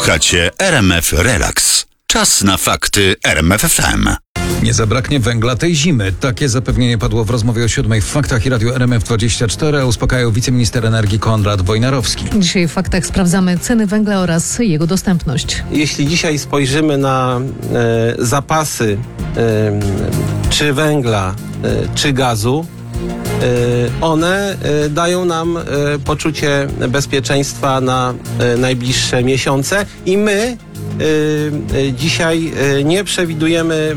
Słuchacie RMF Relax. Czas na fakty RMF FM. Nie zabraknie węgla tej zimy. Takie zapewnienie padło w rozmowie o 7 w Faktach i Radiu RMF24. Uspokajał wiceminister energii Konrad Wojnarowski. Dzisiaj w Faktach sprawdzamy ceny węgla oraz jego dostępność. Jeśli dzisiaj spojrzymy na zapasy czy węgla, czy gazu, one dają nam poczucie bezpieczeństwa na najbliższe miesiące i my dzisiaj nie przewidujemy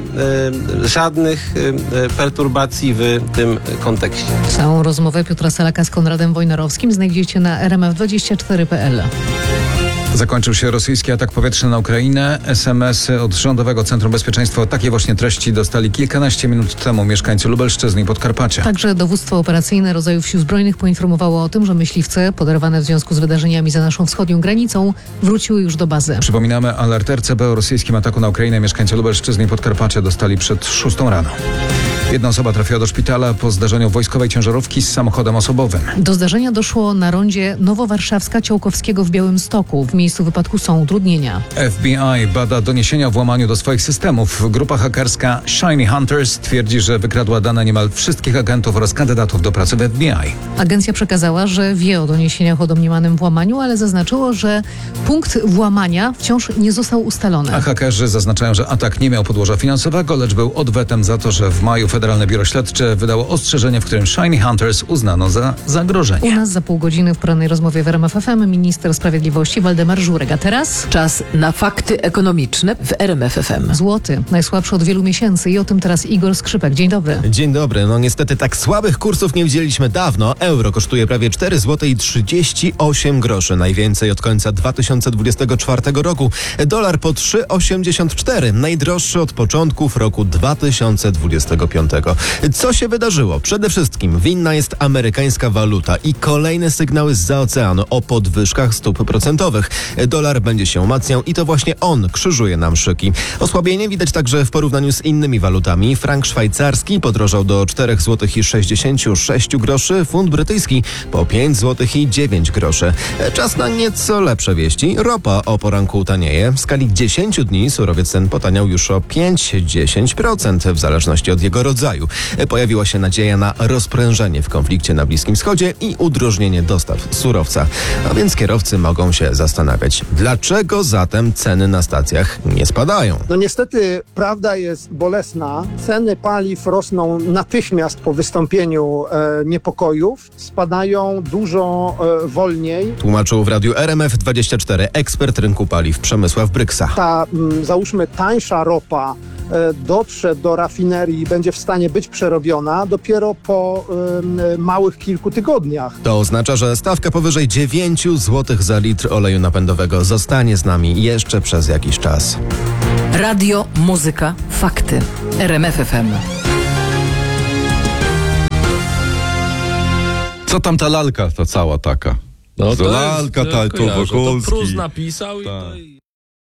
żadnych perturbacji w tym kontekście. Całą rozmowę Piotra Salaka z Konradem Wojnarowskim znajdziecie na rmf24.pl. Zakończył się rosyjski atak powietrzny na Ukrainę. SMS-y od Rządowego Centrum Bezpieczeństwa o takiej właśnie treści dostali kilkanaście minut temu mieszkańcy Lubelszczyzny i Podkarpacia. Także dowództwo operacyjne rodzajów sił zbrojnych poinformowało o tym, że myśliwce poderwane w związku z wydarzeniami za naszą wschodnią granicą wróciły już do bazy. Przypominamy, alert RCB o rosyjskim ataku na Ukrainę mieszkańcy Lubelszczyzny i Podkarpacia dostali przed 6 rano. Jedna osoba trafiła do szpitala po zdarzeniu wojskowej ciężarówki z samochodem osobowym. Do zdarzenia doszło na rondzie Nowowarszawska-Ciołkowskiego w Białymstoku. W miejscu wypadku są utrudnienia. FBI bada doniesienia o włamaniu do swoich systemów. Grupa hakerska Shiny Hunters twierdzi, że wykradła dane niemal wszystkich agentów oraz kandydatów do pracy w FBI. Agencja przekazała, że wie o doniesieniach o domniemanym włamaniu, ale zaznaczyło, że punkt włamania wciąż nie został ustalony. A hakerzy zaznaczają, że atak nie miał podłoża finansowego, lecz był odwetem za to, że w maju Federalne Biuro Śledcze wydało ostrzeżenie, w którym Shiny Hunters uznano za zagrożenie. U nas za pół godziny w porannej rozmowie w RMF FM minister sprawiedliwości Waldemar Żurek. A teraz czas na fakty ekonomiczne w RMF FM. Złoty, najsłabszy od wielu miesięcy i o tym teraz Igor Skrzypek. Dzień dobry. Dzień dobry. No niestety tak słabych kursów nie widzieliśmy dawno. Euro kosztuje prawie 4 zł i 38 groszy. Najwięcej od końca 2024 roku. Dolar po 3,84. Najdroższy od początków roku 2025. Co się wydarzyło? Przede wszystkim winna jest amerykańska waluta i kolejne sygnały zza oceanu o podwyżkach stóp procentowych. Dolar będzie się umacniał i to właśnie on krzyżuje nam szyki. Osłabienie widać także w porównaniu z innymi walutami. Frank szwajcarski podrożał do 4 zł i 66 groszy, funt brytyjski po 5 zł i 9 groszy. Czas na nieco lepsze wieści. Ropa o poranku tanieje. W skali 10 dni surowiec ten potaniał już o 5-10% w zależności od jego rodzaju. Pojawiła się nadzieja na rozprężenie w konflikcie na Bliskim Wschodzie i udrożnienie dostaw surowca. A więc kierowcy mogą się zastanawiać, dlaczego zatem ceny na stacjach nie spadają. No niestety prawda jest bolesna. Ceny paliw rosną natychmiast po wystąpieniu niepokojów. Spadają dużo wolniej. Tłumaczył w radiu RMF24 ekspert rynku paliw Przemysław Bryksa. Ta, załóżmy, tańsza ropa dotrze do rafinerii i będzie w stanie być przerobiona dopiero po małych kilku tygodniach. To oznacza, że stawka powyżej 9 zł za litr oleju napędowego zostanie z nami jeszcze przez jakiś czas. Radio, muzyka, fakty. RMF FM. Co tam ta lalka, ta cała taka? No to lalka, ta kojarzę, Wokulski. To Prus napisał i